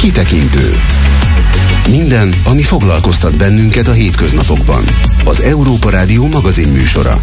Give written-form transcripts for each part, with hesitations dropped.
Kitekintő. Minden, ami foglalkoztat bennünket a hétköznapokban. Az Európa Rádió magazin műsora.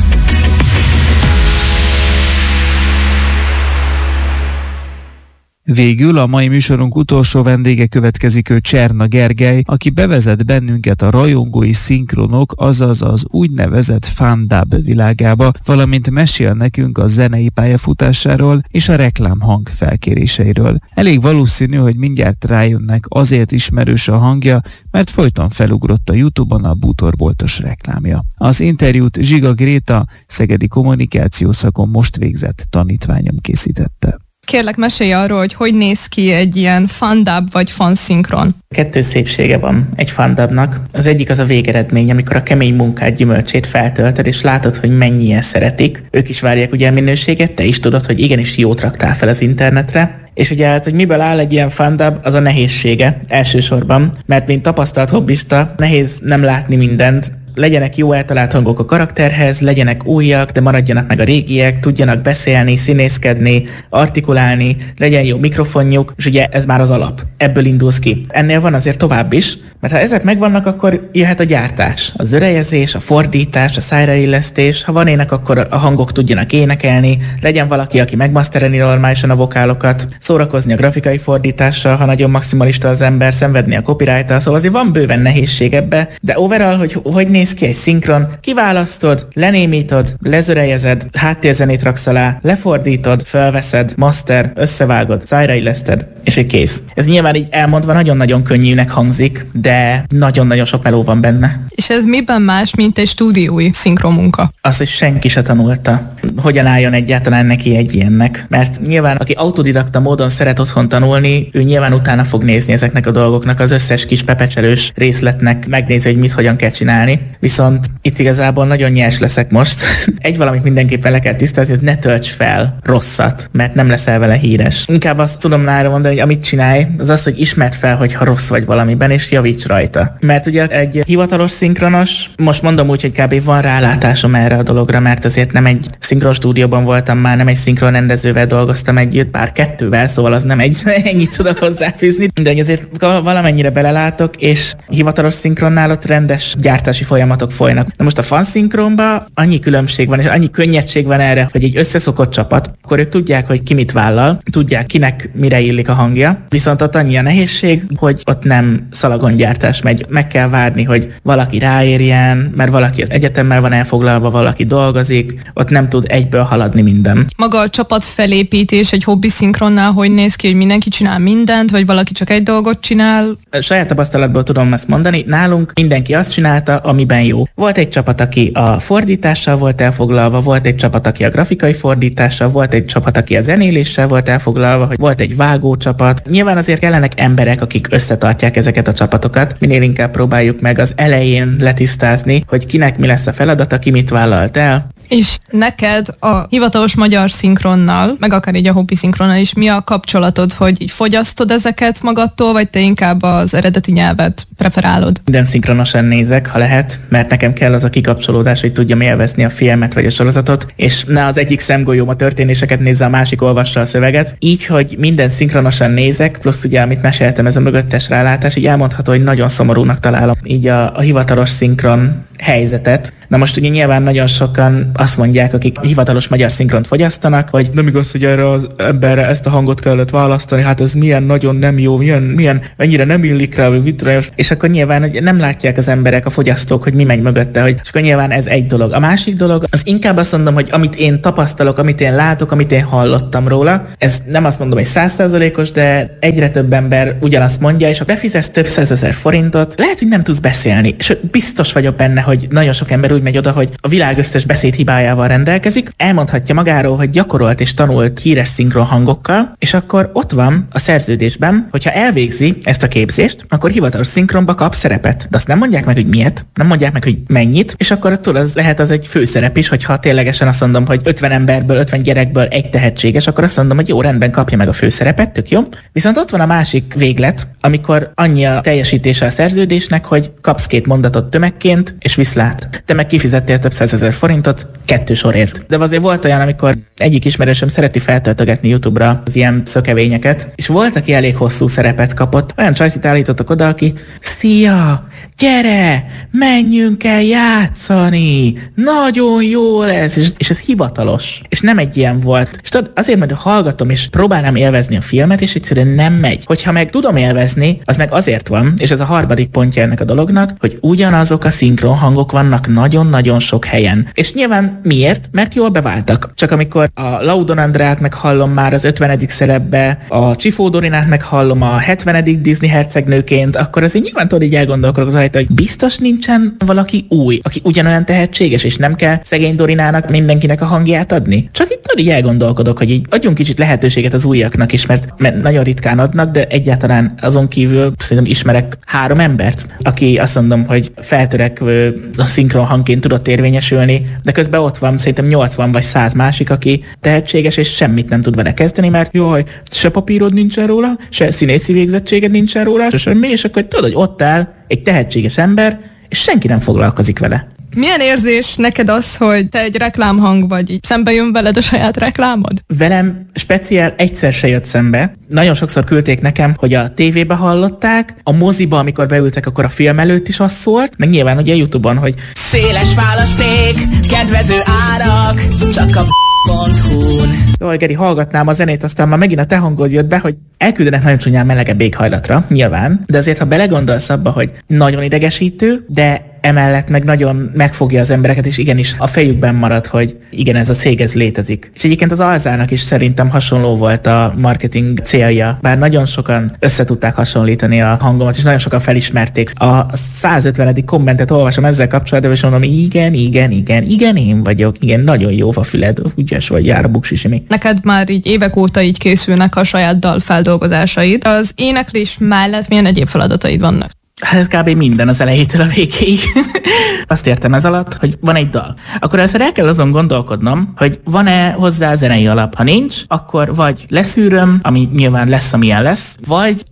Végül a mai műsorunk utolsó vendége következik, ő Cserna Gergely, aki bevezet bennünket a rajongói szinkronok, azaz az úgynevezett fandub világába, valamint mesél nekünk a zenei pályafutásáról és a reklámhang felkéréseiről. Elég valószínű, hogy mindjárt rájönnek, azért ismerős a hangja, mert folyton felugrott a YouTube-on a bútorboltos reklámja. Az interjút Zsiga Gréta, szegedi kommunikációszakon most végzett tanítványom készítette. Kérlek, mesélj arról, hogy néz ki egy ilyen fandub vagy fanszinkron. Kettő szépsége van egy fandubnak. Az egyik az a végeredmény, amikor a kemény munkád gyümölcsét feltöltöd, és látod, hogy mennyien szeretik. Ők is várják ugye a minőséget, te is tudod, hogy igenis jót raktál fel az internetre. És ugye hát, hogy miből áll egy ilyen fandub, az a nehézsége elsősorban, mert mint tapasztalt hobbista, nehéz nem látni mindent. Legyenek jó eltalált hangok a karakterhez, legyenek újak, de maradjanak meg a régiek, tudjanak beszélni, színészkedni, artikulálni, legyen jó mikrofonjuk, és ugye ez már az alap. Ebből indulsz ki. Ennél van azért tovább is, mert ha ezek megvannak, akkor jöhet a gyártás, a zörejezés, a fordítás, a szájraillesztés, ha van ének, akkor a hangok tudjanak énekelni, legyen valaki, aki megmaszterelni normálisan a vokálokat, szórakozni a grafikai fordítással, ha nagyon maximalista az ember, szenvedni a copyright-tal, szóval azért van bőven nehézség ebbe, de overall, hogy néz ki egy szinkron, kiválasztod, lenémítod, lezörejezed, háttérzenét raksz alá, lefordítod, felveszed, master, összevágod, szájrailleszted, és egy kész. Ez nyilván így elmondva nagyon-nagyon könnyűnek hangzik, de nagyon-nagyon sok meló van benne. És ez miben más, mint egy stúdiói szinkronmunka? Az, hogy senki se tanulta. Hogyan álljon egyáltalán neki egy ilyennek? Mert nyilván, aki autodidakta módon szeret otthon tanulni, ő nyilván utána fog nézni ezeknek a dolgoknak, az összes kis pepecselős részletnek, megnézi, hogy mit hogyan kell csinálni. Viszont itt igazából nagyon nyers leszek most. Egy valamit mindenképpen le kell tisztázni, hogy ne tölts fel rosszat, mert nem leszel vele híres. Inkább azt tudom nála mondani, hogy amit csinálj, az az, hogy ismerd fel, hogyha rossz vagy valamiben, és javíts rajta. Mert ugye egy hivatalos szinkronos, most mondom úgy, hogy kb. Van rálátásom erre a dologra, mert azért nem egy szinkron stúdióban voltam már, nem egy szinkron rendezővel dolgoztam együtt, bár kettővel, szóval az nem egy, ennyit tudok hozzáfűzni, de azért valamennyire belelátok, és hivatalos szinkronnál ott rendes gyártási folyamatok folynak. Na most a fanszinkronban annyi különbség van, és annyi könnyedség van erre, hogy egy összeszokott csapat, akkor ők tudják, hogy ki mit vállal, tudják, kinek mire illik a hangja, viszont ott annyi a nehézség, hogy ott nem szalagongyártás megy. Meg kell várni, hogy valaki ráérjen, mert valaki az egyetemmel van elfoglalva, valaki dolgozik, ott nem tud egyből haladni minden. Maga a csapat felépítés egy hobbi szinkronnál hogy néz ki, hogy mindenki csinál mindent, vagy valaki csak egy dolgot csinál? A saját tapasztalatból tudom ezt mondani, nálunk mindenki azt csinálta, amiben jó. Volt egy csapat, aki a fordítással volt elfoglalva, volt egy csapat, aki a grafikai fordítással, volt egy csapat, aki a zenéléssel volt elfoglalva, hogy volt egy vágó csapat. Nyilván azért kellenek emberek, akik összetartják ezeket a csapatokat. Minél inkább próbáljuk meg az elején letisztázni, hogy kinek mi lesz a feladata, ki mit vállalt el. És neked a hivatalos magyar szinkronnal, meg akár így a hobbi szinkronnal is mi a kapcsolatod, hogy így fogyasztod ezeket magadtól, vagy te inkább az eredeti nyelvet preferálod? Minden szinkronosan nézek, ha lehet, mert nekem kell az a kikapcsolódás, hogy tudjam élvezni a filmet vagy a sorozatot, és ne az egyik szemgolyóm a történéseket nézze, a másik olvassa a szöveget. Így, hogy minden szinkronosan nézek, plusz ugye, amit meséltem, ez a mögöttes rálátás, így elmondható, hogy nagyon szomorúnak találom így a hivatalos szinkron helyzetet. Na most ugye nyilván nagyon sokan azt mondják, akik hivatalos magyar szinkront fogyasztanak, hogy nem igaz, hogy erre az emberre ezt a hangot kellett választani, hát ez milyen nagyon nem jó, milyen mennyire nem illik rá, vagy mit rá, és akkor nyilván hogy nem látják az emberek, a fogyasztók, hogy mi megy mögötte, hogy és akkor nyilván ez egy dolog. A másik dolog, az inkább azt mondom, hogy amit én tapasztalok, amit én látok, amit én hallottam róla, ez nem azt mondom, hogy 100%-os, de egyre több ember ugyanazt mondja, és ha befizetsz több 100 000 forintot, lehet, hogy nem tudsz beszélni, és biztos vagyok benne, hogy nagyon sok ember úgy megy oda, hogy a világ összes beszédhibájával rendelkezik, elmondhatja magáról, hogy gyakorolt és tanult híres szinkron hangokkal, és akkor ott van a szerződésben, hogyha elvégzi ezt a képzést, akkor hivatalos szinkronba kap szerepet. De azt nem mondják meg, hogy miért, nem mondják meg, hogy mennyit, és akkor tudod, az lehet az egy főszerep is, hogyha ténylegesen azt mondom, hogy 50 emberből, 50 gyerekből egy tehetséges, akkor azt mondom, hogy jó, rendben, kapja meg a főszerepet, tök jó. Viszont ott van a másik véglet, amikor annyi a teljesítése a szerződésnek, hogy kapsz 2 mondatot tömegként, és viszlát. Te meg kifizettél több 100 000 forintot 2 sorért. De azért volt olyan, amikor egyik ismerősöm szereti feltöltögetni YouTube-ra az ilyen szökevényeket, és volt, aki elég hosszú szerepet kapott. Olyan csajszit állítottak oda, aki szia, gyere, menjünk el játszani, nagyon jó lesz, és ez hivatalos. És nem egy ilyen volt. És tudod, azért, mert hallgatom, és próbálnám élvezni a filmet, és egyszerűen nem megy. Hogyha meg tudom élvezni, az meg azért van, és ez a harmadik pontja ennek a dolognak, hogy ugyanazok a szinkron hangok vannak nagyon-nagyon sok helyen. És nyilván miért? Mert jól beváltak. Csak amikor a Laudon Andrát meghallom már az 50. szerepbe, a Csifó Dorinát meghallom a 70. Disney hercegnőként, akkor azért nyilván tudod, így elgondolkodok rajta, hogy biztos nincsen valaki új, aki ugyanolyan tehetséges, és nem kell szegény Dorinának mindenkinek a hangját adni. Csak itt tudod, így elgondolkodok, hogy így adjunk kicsit lehetőséget az újaknak is, mert nagyon ritkán adnak, de egyáltalán azon kívül szerintem ismerek 3 embert, aki azt mondom, hogy feltörekvő a szinkron hangként tudott érvényesülni, de közben ott van szerintem 80 vagy 100 másik, aki tehetséges, és semmit nem tud vele kezdeni, mert jaj, se papírod nincsen róla, se színészi végzettséged nincsen róla, se semmi, és akkor tudod, hogy ott áll egy tehetséges ember, és senki nem foglalkozik vele. Milyen érzés neked az, hogy te egy reklámhang vagy, így szembe jön veled a saját reklámod? Velem speciál egyszer se jött szembe. Nagyon sokszor küldték nekem, hogy a tévébe hallották, a moziba, amikor beültek, akkor a film előtt is az szólt, meg nyilván ugye a YouTube-on, hogy széles választék, kedvező árak, csak a .hu-n. Jaj, Geri, hallgatnám a zenét, aztán már megint a te hangod jött be, hogy elküldenek nagyon csúnyán melegebb éghajlatra, nyilván, de azért, ha belegondolsz abba, hogy nagyon idegesítő, de emellett meg nagyon megfogja az embereket, és igenis a fejükben marad, hogy igen, ez a cég, ez létezik. És egyébként az Alzának is szerintem hasonló volt a marketing célja, bár nagyon sokan összetudták hasonlítani a hangomat, és nagyon sokan felismerték. A 150. kommentet olvasom ezzel kapcsolatban, és mondom, igen, én vagyok, igen, nagyon jó a füled, ügyes vagy, jár a buksisimi. Neked már így évek óta így készülnek a saját dal feldolgozásaid. Az éneklés mellett milyen egyéb feladataid vannak? Hát ez kb. Minden az elejétől a végéig. Azt értem ez alatt, hogy van egy dal. Akkor először el kell azon gondolkodnom, hogy van-e hozzá zenei alap. Ha nincs, akkor vagy leszűröm, ami nyilván lesz, amilyen lesz, vagy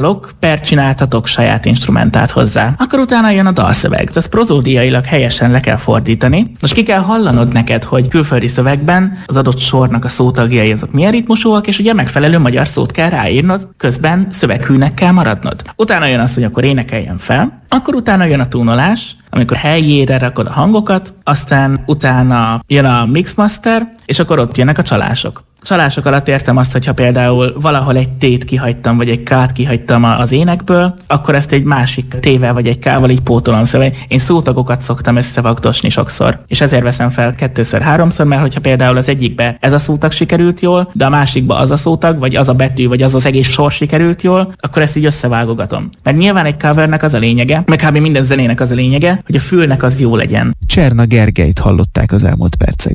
csináltatok saját instrumentát hozzá. Akkor utána jön a dalszöveg. Azt prozódiailag helyesen le kell fordítani. Most ki kell hallanod neked, hogy külföldi szövegben az adott sornak a szótagjai azok milyen ritmusúak, és ugye megfelelő magyar szót kell ráírnod, közben szöveghűnek kell maradnod. Utána jön az, hogy akkor énekeljen fel, akkor utána jön a túnolás, amikor helyére rakod a hangokat, aztán utána jön a mixmaster, és akkor ott jönnek a csalások. Csalások alatt értem azt, hogyha például valahol egy T-t kihagytam, vagy egy K-t kihagytam az énekből, akkor ezt egy másik T-vel vagy egy K-val így pótolom. Szóval én szótagokat szoktam összevagdosni sokszor, és ezért veszem fel 2-3-szor, mert hogyha például az egyikbe ez a szótag sikerült jól, de a másikba az a szótag, vagy az a betű, vagy az egész sor sikerült jól, akkor ezt így összevágogatom. Mert nyilván egy covernek az a lényege, meg kb. Minden zenének az a lényege, hogy a fülnek az jó legyen. Cserna Gergelyt hallották az elmúlt percekben.